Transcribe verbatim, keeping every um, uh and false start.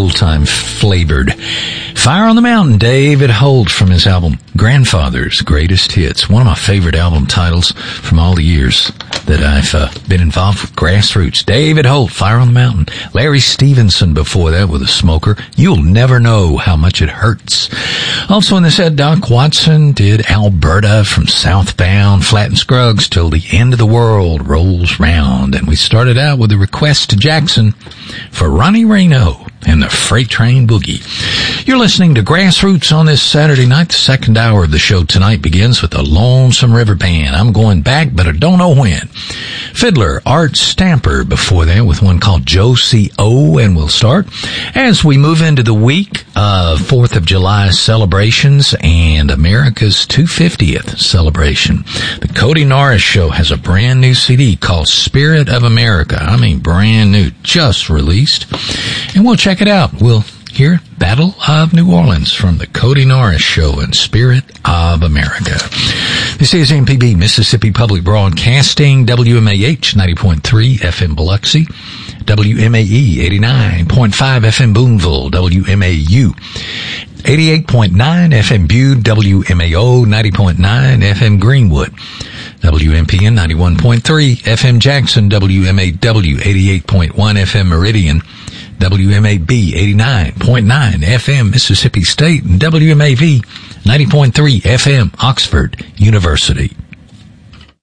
old-time flavored. Fire on the Mountain, David Holt from his album Grandfather's Greatest Hits. One of my favorite album titles from all the years that I've uh, been involved with Grassroots. David Holt, Fire on the Mountain. Larry Stevenson before that with A Smoker. You'll Never Know How Much It Hurts. Also in this set, Doc Watson did Alberta from Southbound. Flatt and Scruggs, Till the End of the World Rolls Round. And we started out with a request to Jackson for Ronnie Reno and the Freight Train Boogie. You're listening to Grassroots on this Saturday night. The second hour of the show tonight begins with the Lonesome River Band. I'm going back, but I don't know when. Fiddler Art Stamper before that with one called Josie O, and we'll start as we move into the week of fourth of July celebrations and America's two hundred fiftieth celebration. The Cody Norris Show has a brand new C D called Spirit of America. I mean brand new, just released. And we'll check it out. We'll hear Battle of New Orleans from the Cody Norris Show and Spirit of America. This is M P B, Mississippi Public Broadcasting, W M A H ninety point three F M Biloxi, W M A E eighty-nine point five F M Boonville, W M A U eighty-eight point nine F M Butte, W M A O ninety point nine F M Greenwood, W M P N ninety-one point three F M Jackson, W M A W eighty-eight point one F M Meridian, W M A B eighty-nine point nine F M Mississippi State, and W M A V ninety point three F M Oxford University.